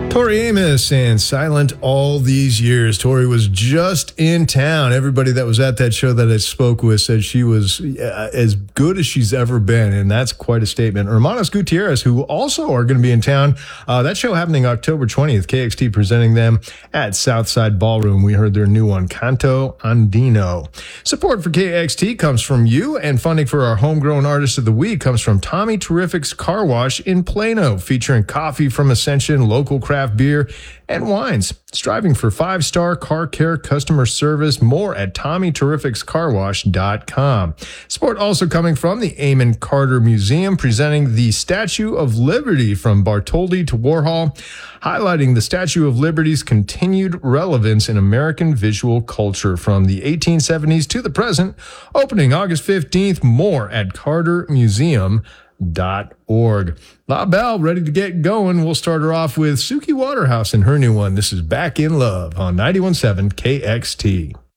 Tori Amos and Silent All These Years. Tori was just in town. Everybody that was at that show that I spoke with said she was as good as she's ever been, and that's quite a statement. Hermanos Gutierrez, who also are going to be in town. That show happening October 20th, KXT presenting them at Southside Ballroom. We heard their new one, Canto Andino. Support for KXT comes from you, and funding for our Homegrown Artist of the Week comes from Tommy Terrific's Car Wash in Plano, featuring coffee from Ascension, local craft beer, and wines. Striving for 5-star car care customer service. More at TommyTerrificsCarWash.com. Support also coming from the Amon Carter Museum, presenting the Statue of Liberty from Bartholdi to Warhol, highlighting the Statue of Liberty's continued relevance in American visual culture from the 1870s to the present. Opening August 15th. More at cartermuseum.org. La Belle, ready to get going. We'll start her off with Suki Waterhouse and her new one. This is Back in Love on 91.7 KXT.